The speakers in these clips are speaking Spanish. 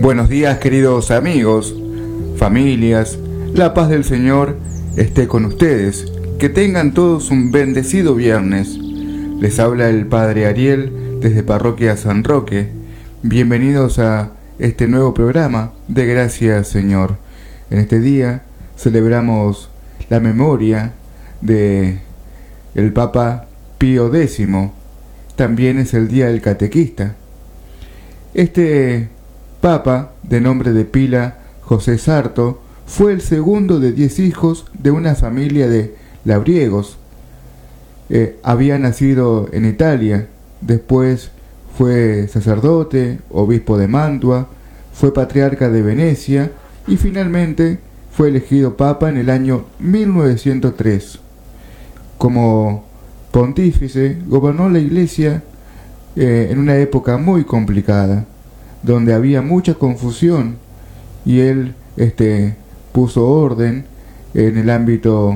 Buenos días, queridos amigos, familias, la paz del Señor esté con ustedes, que tengan todos un bendecido viernes. Les habla el Padre Ariel desde Parroquia San Roque. Bienvenidos a este nuevo programa de Gracias Señor. En este día celebramos la memoria de el Papa Pío X. También es el Día del Catequista. Este Papa, de nombre de pila José Sarto, fue el segundo de 10 hijos de una familia de labriegos. Había nacido en Italia, después fue sacerdote, obispo de Mantua, fue patriarca de Venecia y finalmente fue elegido papa en el año 1903. Como pontífice gobernó la Iglesia en una época muy complicada, donde había mucha confusión, y él puso orden en el ámbito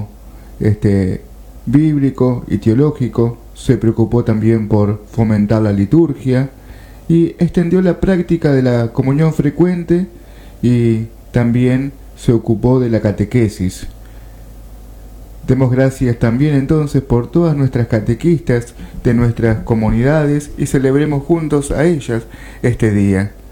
bíblico y teológico. Se preocupó también por fomentar la liturgia y extendió la práctica de la comunión frecuente, y también se ocupó de la catequesis. Demos gracias también entonces por todas nuestras catequistas de nuestras comunidades y celebremos juntos a ellas este día.